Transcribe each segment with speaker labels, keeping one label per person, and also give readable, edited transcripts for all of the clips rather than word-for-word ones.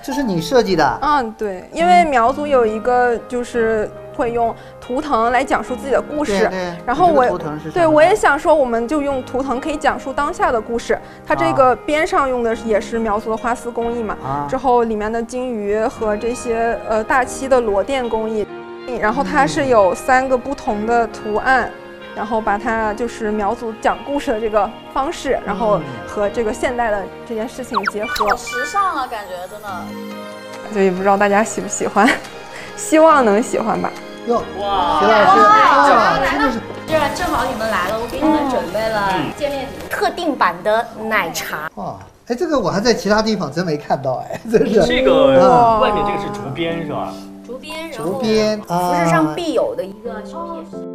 Speaker 1: 这是你设计的？
Speaker 2: 嗯，对，因为苗族有一个就是会用图腾来讲述自己的故事，然后我也想说，我们就用图腾可以讲述当下的故事。它这个边上用的也是苗族的花丝工艺嘛，之后里面的金鱼和这些大漆的螺钿工艺，然后它是有3个不同的图案。然后把它就是苗族讲故事的这个方式，然后和这个现代的这件事情结合，
Speaker 3: 好时尚啊，感觉真的。
Speaker 2: 所以不知道大家喜不喜欢，希望能喜欢吧。
Speaker 1: 哟，
Speaker 4: 哇，
Speaker 1: 徐老师，真的是。
Speaker 3: 这正好你们来了，我给你们准备了见面礼特定版的奶茶。
Speaker 1: 哇，哎，这个我还在其他地方真没看到，哎，真是。
Speaker 4: 这个外面这个是竹编是吧？
Speaker 3: 竹编，然
Speaker 1: 后
Speaker 3: 服饰上必有的一个小贴士。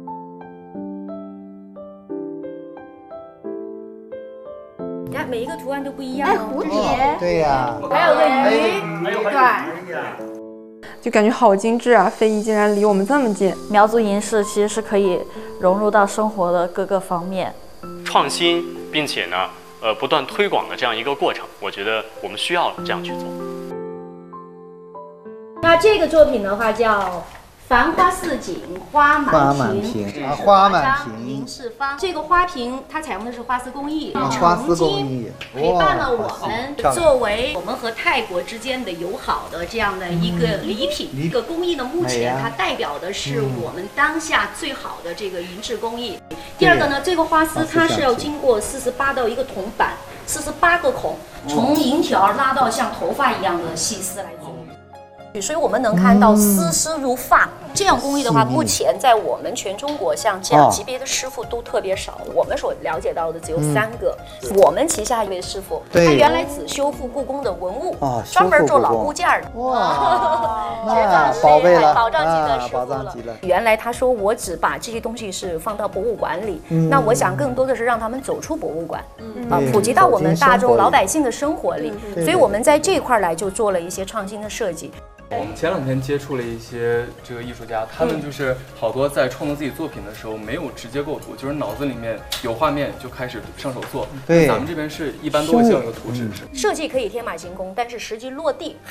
Speaker 3: 你看每一个图案都不一样
Speaker 5: 蝴蝶，
Speaker 1: 对呀，
Speaker 3: 还有个鱼，
Speaker 4: 对，
Speaker 2: 就感觉好精致啊！非遗竟然离我们这么近。
Speaker 3: 苗族银饰其实是可以融入到生活的各个方面，
Speaker 4: 创新并且呢，不断推广的这样一个过程，我觉得我们需要这样去做。
Speaker 3: 那这个作品的话叫繁花似锦，花满屏，
Speaker 1: 花满屏，
Speaker 3: 银饰方。这个花瓶它采用的是花丝工艺，
Speaker 1: 花丝工艺
Speaker 3: 陪伴了我们，作为我们和泰国之间的友好的这样的一个礼品，一个工艺的目前它代表的是我们当下最好的这个银质工艺。第二个呢，这个花丝它是要经过48道一个铜板，48个孔，从银条拉到像头发一样的细丝来做。所以我们能看到丝丝如发这样工艺的话，目前在我们全中国像这样级别的师傅都特别少。我们所了解到的只有3个。我们旗下一位师傅，他原来只修复故宫的文物，专门做老物件的。
Speaker 1: 哇，那宝贝了，
Speaker 3: 宝藏级的师
Speaker 1: 傅
Speaker 3: 了。原来他说我只把这些东西是放到博物馆里，那我想更多的是让他们走出博物馆，普及到我们大众老百姓的生活里。所以我们在这一块来就做了一些创新的设计。
Speaker 6: 我们前2天接触了一些这个艺术家，他们就是好多在创作自己作品的时候没有直接构图，就是脑子里面有画面就开始上手做。对，咱们这边是一般都会先有一个图纸。
Speaker 3: 设计可以天马行空，但是实际落地